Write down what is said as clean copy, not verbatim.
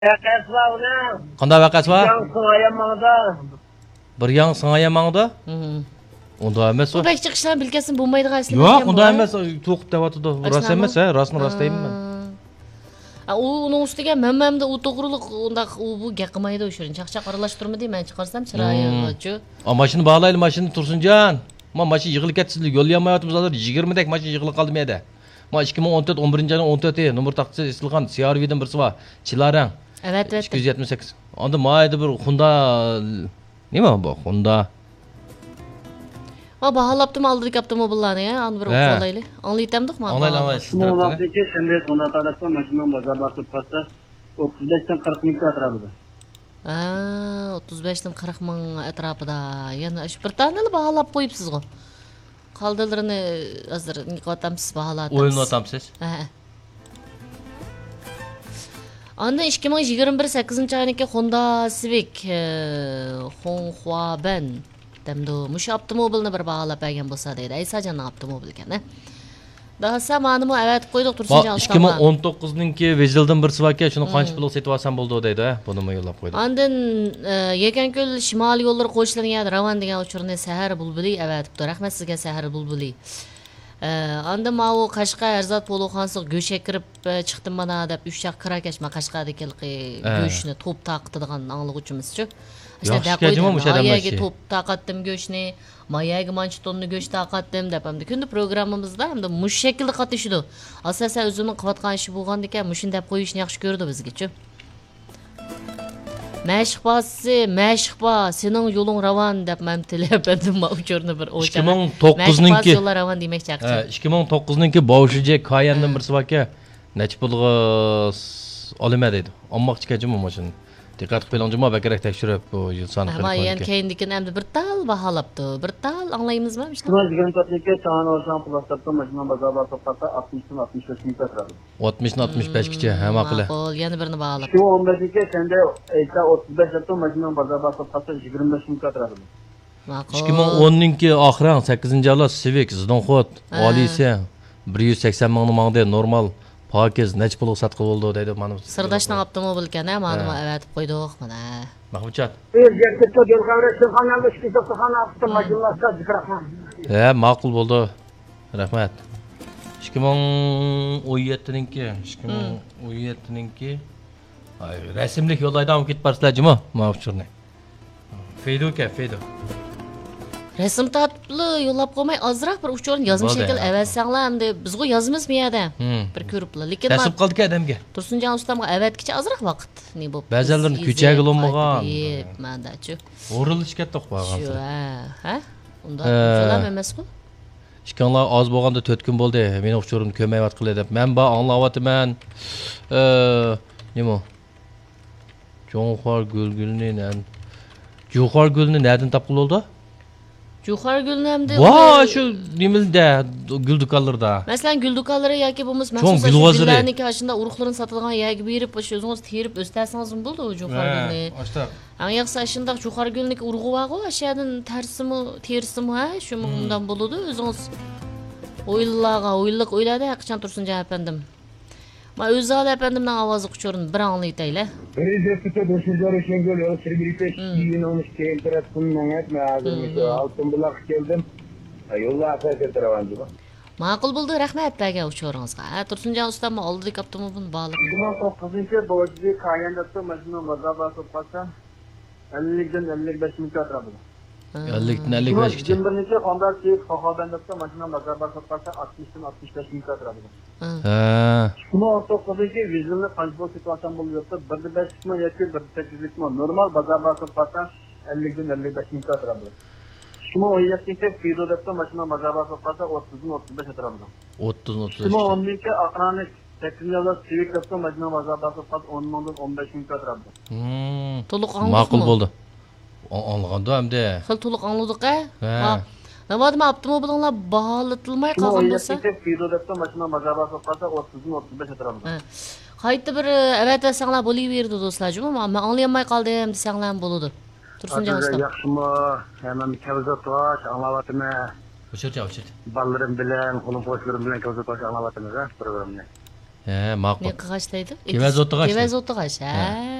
Qanday vaqasi bor? Bir yang singayamangda? Unda emas. Bu bek chiqishdan bilkasin bo'lmaydigan asli. Yo'q, unda emas. To'qib deyotdi. Rost emas, ha, rostni rost deyman men. Uning ustiga mamamda u to'g'riliq unda bu gaqmaydi o'shirin. Chaqchaq aralashtirmadi men chiqarsam chiroyi. Mashina bağlaylı, mashina Tursunjon. Men mashina yig'ilib ketdi, yo'llamayapmiz hozir 20 dak mashina yig'ilib qoldi menda. Men 2014 11-yilning 14 nomer taqchisi isilgan CR-dan birisi bor. Chilarang. Evet, evet. 278. Onda mayda bir Honda nima bu? Honda. Ma bahalaptım aldık yaptım mobillarni ya. An bir olaylı. Anlaytamdık mı? Anlaylamaz. Şunu peki sen de sonra tarafta maşından bazar basıp pasta 35'ten 40 ming atrafıda. 35'ten 40 ming atrafıda. Yani şu bir taneli bahalap koyupsiz o. Kaldılarını hazır nikotamsız bahalatımız. Oyun otamsız. Anda 2021 8 ayındaki Honda Civic Honghua Ben demdi. Muş avtomobilni bir bağlap bergen bolsa deydi. Aysacan avtomobil ekan, Daha samanımı evet koyduk Tursunjon ustam. 2019'ninki Vezel'dan birisi var ki şunu qancha pul setib olsam bo'ldi deydi, buni men yo'llab qo'ydim. Andan Yekenko'l shimoliy yo'llar qo'shilgan Ravan degan uchurni Sahar bulbuli evet, rahmat sizga Sahar bulbuli. Anda mau Qashqar Arzat Poloxonsiq go'shga kirib chiqdim mana deb 3 yoq kirakash ma Qashqardagi go'shni top taqtidigan anglig'uchimizchi. İşte ayaga top taqatdim go'shni, mayaga mancha tonni go'sh taqatdim deb hamda kunda programmamizda hamda mush shaklda qatnashdi. Asosan o'zining qilayotgan ishi bo'lganda ekan, mushin deb qo'yishni yaxshi ko'rdi bizgacha. Mashqba, sening yo'ling ravan deb men tilab edim ma uchurni bir o'sha. 2009'ninki yo'llar ravan demek chaqchi. 2009'ninki Baushije Cayenne'dan birisi var ki necha pulga olma dedi. Olmoqchi ekan mashina. Dikkat qilib olinjima bakarak tekshirib bu yil soni qilib. Ama yani keyindikini endi bir tal baholabdi. Bir tal anglaymizmi? Şuna degan tatlikka çağın olsan plastikdan maşından bazarda toplatsa 60'dan 65 ming atrafıda. 60'dan 65 kicha hamma qila. Ma'qul, yana birini baholab. Şu 15'ike sende 35 yaptın maşından bazarda toplatsa 25 ming atrafıda. Ma'qul. 2010'ninki oxiran 8-yil Civic Zdonxot Olisi 180 mingni mangda normal pakiz necha pulga sotqib bo'ldi deydi mana. Sirdoshning avtomobil ekan, mana avatib qo'ydik mana. Mahmudjon. Ma'qul bo'ldi. Rahmat. 2017'ninki rasmlik yo'llaydan ketib barsizlarmi? Mavjurni. Feydo. Resim tatlı yo'llab qo'ymay azroq bir uchurni yozma shakl avatsanglar hamda bizga yozimiz bu yerda bir ko'riblar. Lekin nasib qildi adamga. Tursunjon ustamga avatkicha azroq vaqt ne bo'lib. Ba'zilarni ko'chaga olmagan. Mandachi. O'rilish katta qilgan. Shu, ha? Unda cho'lam emas-ku. Ishkanlar oz bo'lganda 4 kun bo'ldi. Meni uchurimni ko'mayvat qildi deb. Men ba anglayapman. Nima? Jo'xor gulni nereden topqil oldu? Jo'xor gulni hamda voy shu nimilda gul do'konlarda. Masalan gul do'konlari yoki bo'lmasa maxsus gullarniki ashunda urug'larini sotadigan yoki berib o'zingiz terib o'starsangiz bo'ldi u jo'xor gulni. Ayaqsa ashunda jo'xor gulniki urug'i bor-ku, ashyadan terisimi ha, shu bundan bo'ladi. O'zingiz o'yladi qachon Tursunjon apandim. Ma o'zal apandimning ovozi quchurni bir anglaytaylar. Prezidentlikka do'stlar uchun yo'l sirgiripek kiyin olmuş keltirib kunmangat ma'azirni altın buloq keldim. Yo'llar afatirtiraman deb. Ma'qul bo'ldi, rahmat bergan uchuringizga. Tursunjon ustam oldik avtomobilni bog'lab. 2009-yilgi Baushije Cayenne'da mashina bazarda sotsa 50dan 55 ming atrofida. 50dan 55 kicha. 21-chi Honda Civic Hoxobanda mashina bazarda sotsa 60dan 65 ming atrofida. 2019'daki vizyonda qancha bo'lsa situatsiya bo'lib yotdi. 1.5 ming yoki 1.8 ming normal bazarda sotsa 50dan 55 ming atrofida. 2017'deki Fido'da mashina bazarda sotsa 30dan 35 atrofida. 30-35. 2012'deki Aqrani 8-yilda Civic'da mashina bazarda sotsa 10 mingdan 15 ming atrofida. To'liq angladingmi? Ma'qul bo'ldi. Anlaganda hamda. Xil to'liq angladik-a? Nima avtomobilinglar baholatilmay qolgan bo'lsa? Fido'da mashina bazarda sotsa 30dan 35 atrofida. Qayta bir avatsanglar bo'laverdi do'stlarjim, men anglayolmay qoldim desanglar bo'ladi. Tursunjon usta. Yaxshimi? Hemen kavzatosh anglayapman. O'chircha. Balalarım bilan, qo'lim qo'shlarim bilan kavzatosh anglayapmiz programni. He, ma'qul. Ne qilg'ash deydi? Kevaz o'tig'ash Kevaz deydi. o'tig'ash. Ha.